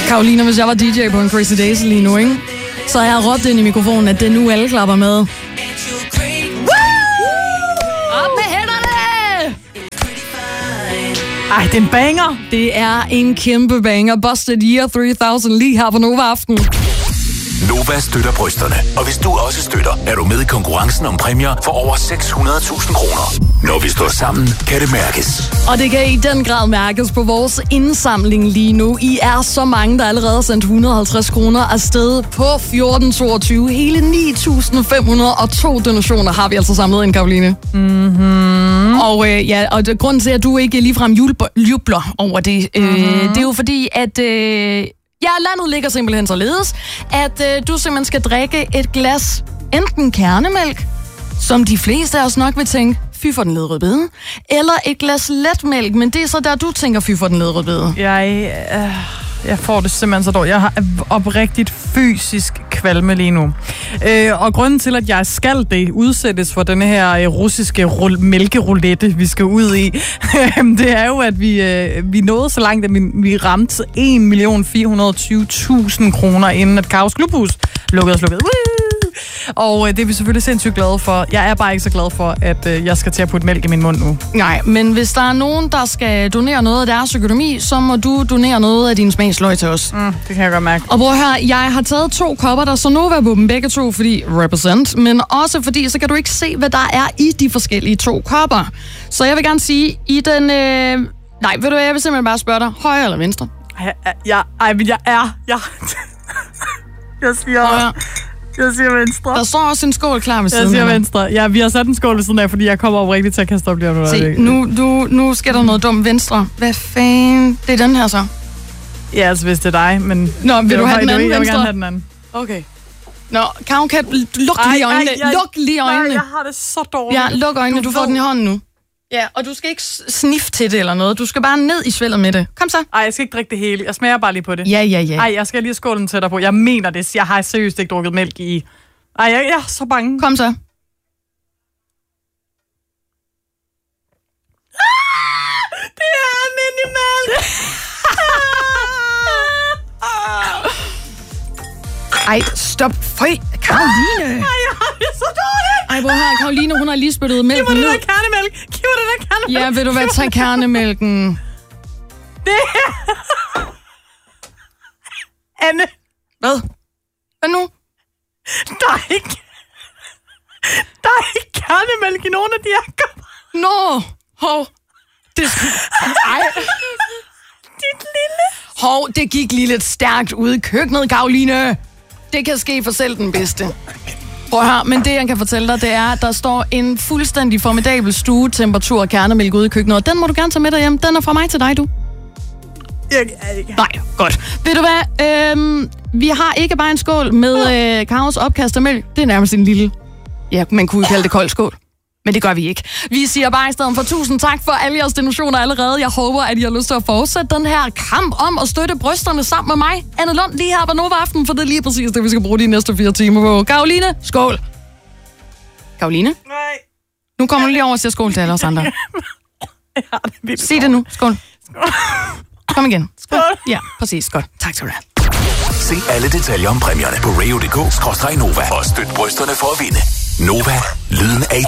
Karoline, hvis jeg var DJ på en Crazy Days lige nu, ikke? Så har jeg råbt ind i mikrofonen, at det er nu alle klapper med. Woo! Op med hænderne! Ej, det er en banger. Det er en kæmpe banger. Busted Year 3000 lige her på Nova Aften. Nova støtter brysterne. Og hvis du også støtter, er du med i konkurrencen om præmier for over 600.000 kroner. Når vi står sammen, kan det mærkes. Og det kan i den grad mærkes på vores indsamling lige nu. I er så mange, der allerede har sendt 150 kroner afsted på 1422. Hele 9.502 donationer har vi altså samlet ind, Karoline. Mm-hmm. Og grunden til, at du ikke ligefrem jubler over det, det er jo fordi, at... landet ligger simpelthen således, at du simpelthen skal drikke et glas enten kernemælk, som de fleste af os nok vil tænke, fy for den ledrøde bede, eller et glas letmælk, men det er så der, du tænker, fy for den ledrøde bede. Jeg får det simpelthen så dårligt. Jeg har oprigtigt fysisk kvalme lige nu. Og grunden til, at jeg skal det udsættes for denne her russiske mælkeroulette, vi skal ud i, det er jo, at vi nåede så langt, at vi ramte 1.420.000 kroner, inden at Kaos Klubhus lukkede og slukkede. Og det er vi selvfølgelig sindssygt glade for. Jeg er bare ikke så glad for, at jeg skal til at putte mælk i min mund nu. Nej, men hvis der er nogen, der skal donere noget af deres økonomi, så må du donere noget af din smagsløg til os. Det kan jeg godt mærke. Og bror her, jeg har taget 2 kopper, der så Nova på dem begge to, fordi represent, men også fordi, så kan du ikke se, hvad der er i de forskellige 2 kopper. Så jeg vil gerne sige, i den... Nej, ved du hvad, jeg vil simpelthen bare spørge dig, højre eller venstre? Jeg siger venstre. Der står også en skål klar ved siden. Jeg siger venstre. Ja, vi har sat en skål ved siden af, fordi jeg kommer over rigtigt til at kaste op lige om nu. Se, nu sker der noget dumt venstre. Hvad fanden? Det er den her så? Ja, altså hvis det er dig, men... Nå, vil du have den anden venstre? Jeg vil gerne have den anden. Okay. Nå, kan luk lige øjnene. Luk lige øjnene. Nej, jeg har det så dårligt. Ja, luk øjnene. Du får den i hånden nu. Ja, og du skal ikke sniffe til det eller noget. Du skal bare ned i svældet med det. Kom så. Ej, jeg skal ikke drikke det hele. Jeg smager bare lige på det. Ja. Ej, jeg skal lige skålen til dig på. Jeg mener det. Jeg har seriøst ikke drukket mælk i... Ej, jeg er så bange. Kom så. Det er almindelig mælk. Ej, stop. Føj, Karoline. Ej, jeg har det så dårligt. Ej, hvor her Karoline, hun har lige spyttet mælken ned. Giv mig den der kernemælk. Ja, vil du hvad, tage kernemælken. Det er... Anne. Hvad? Hvad nu? Der er ikke kernemælk i nogen af de her kopper. Nå, hov. Ej. Dit lille. Hov, det gik lige lidt stærkt ude i køkkenet, Karoline. Det kan ske for selv den bedste. Prøv her, men det jeg kan fortælle dig, det er, at der står en fuldstændig formidabel stuetemperatur kernemælk ude i køkkenet, og den må du gerne tage med dig hjem. Den er fra mig til dig, du. Nej, godt. Ved du hvad? Vi har ikke bare en skål med Kaos opkast af mælk. Det er nærmest en lille... Ja, man kunne kalde det kold skål. Men det gør vi ikke. Vi siger bare i stedet for 1000 tak for alle jeres donationer allerede. Jeg håber, at I har lyst til at fortsætte den her kamp om at støtte brysterne sammen med mig, Anne Lund, lige her på Nova Aften, for det er lige præcis det, vi skal bruge de næste 4 timer på. Karoline, skål! Karoline? Nej. Nu kommer du lige over og siger skål til alle os andre. Sig det nu. Skål. Kom igen. Skål. Ja, præcis. Godt. Tak skal du have. Se alle detaljer om præmierne på radio.dk/Nova og støt brysterne for at vinde. Nova, lyden af